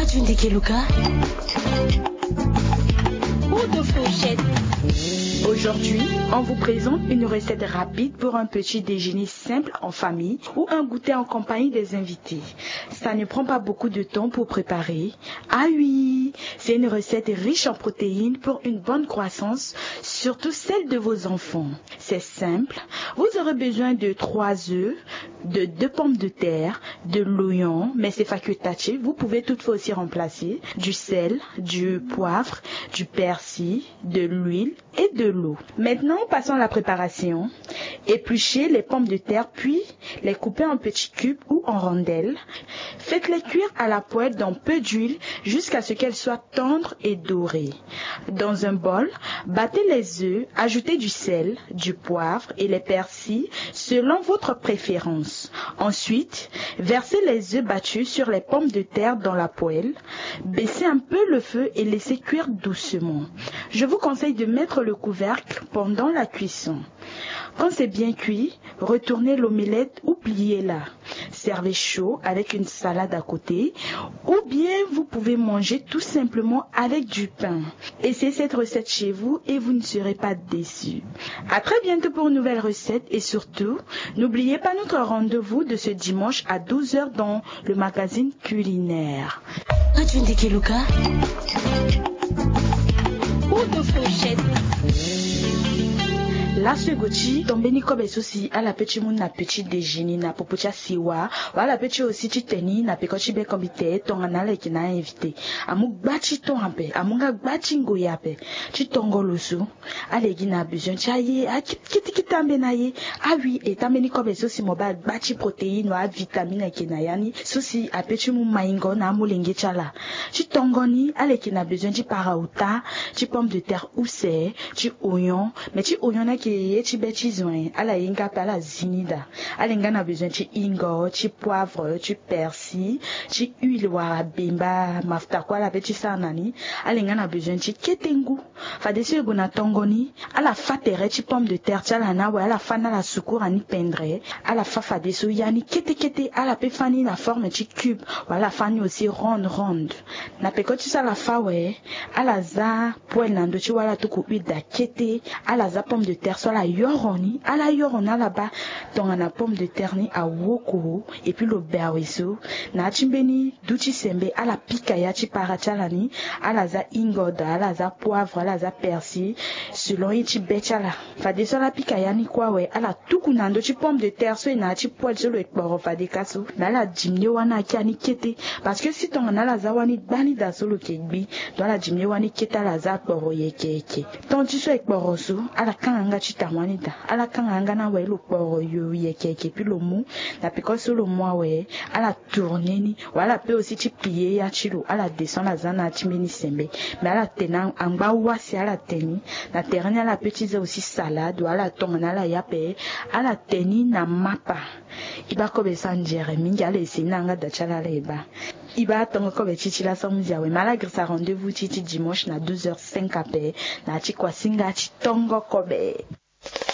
Aujourd'hui, on vous présente une recette rapide pour un petit déjeuner simple en famille ou un goûter en compagnie des invités. Ça ne prend pas beaucoup de temps pour préparer. Ah oui, c'est une recette riche en protéines pour une bonne croissance, surtout celle de vos enfants. C'est simple, vous aurez besoin de 3 œufs, de 2 pommes de terre, de l'oignon, mais c'est facultatif, vous pouvez toutefois aussi remplacer, du sel, du poivre, du persil, de l'huile et de l'eau. Maintenant, passons à la préparation. Épluchez les pommes de terre puis les coupez en petits cubes ou en rondelles. Faites-les cuire à la poêle dans peu d'huile jusqu'à ce qu'elles soient tendres et dorées. Dans un bol, battez les œufs, ajoutez du sel, du poivre et les persils selon votre préférence. Ensuite, versez les œufs battus sur les pommes de terre dans la poêle. Baissez un peu le feu et laissez cuire doucement. Je vous conseille de mettre le couvercle pendant la cuisson. Quand c'est bien cuit, retournez l'omelette ou pliez-la. Servez chaud avec une salade à côté ou bien vous pouvez manger tout simplement avec du pain. Essayez cette recette chez vous et vous ne serez pas déçus. À très bientôt pour une nouvelle recette et surtout, n'oubliez pas notre rendez-vous de ce dimanche à 12h dans le magazine culinaire. La segochi tombeni kobe sosi ala pechi mun na pechi déjeuner na popocha siwa wala pechi aussi chiteni na pekochi be kombite tonga na leki na invité amu gbachi tongampe amunga gbachi ngoyape chitongolusu alegi na besoin chaye kitikitambe na ye awi etameni kobe sosi moba gbachi protéine wa vitamine kena yani sosi apechi mu maingo na mulenge chala chitongoni aleki na besoin chi parauta chi pomme de terre ousse chi oignon mais chi oignon na chi bechi zoin ala yinga pa la zinida alenga na besoin chi ingo chi poivre chi persil chi huile wa bemba mafuta kwa la pechi sanani alenga na besoin chi ketengu fa desi guna tongoni ala fatere chi pomme de terre chala na wa ala fana la sukura ni pendre ala fa desu yani kete ala pe fani la forme chi cube wala fani aussi ronde na pekoti sala fa we ala za poêle na ndo chi wala tuku huile kete ala za pomme de terre soit la yoroni ala ba tonga na pomme de terre ni a woko et puis le berweso na chimbeni duchi sembe ala pika ya chi parachalani ala za ingoda ala za poivre ala za persil selon ichi bechala fa de la pika ya ni kwa we ala tuku na ndo chi pomme de terre so na chi poêle so le ekporo fa de kaso na la jimne wana kiani kete parce que si tonga na la za wani bani da solo kegbi dans la jimne wani keta la za ekporo yeke tonti so ekporo so ala kanga chitamwanita ala kanga na we lo kporo yo yeke puis le mou na piko so le moi we ala tourner ni wala pe aussi chi plier ya chilo ala descend la zana chimeni sembe mais ala tena angba wasi ala teni na terrain ala petit aussi salade wala tonga la yape ala teni na mapa iba ko be sanjere mingi ala esinanga da chala leba iba tonga ko be chichila somzia we malgré sa rendez-vous chichi dimanche na 12h05 ape na chi kwa singa chi tongo kobe.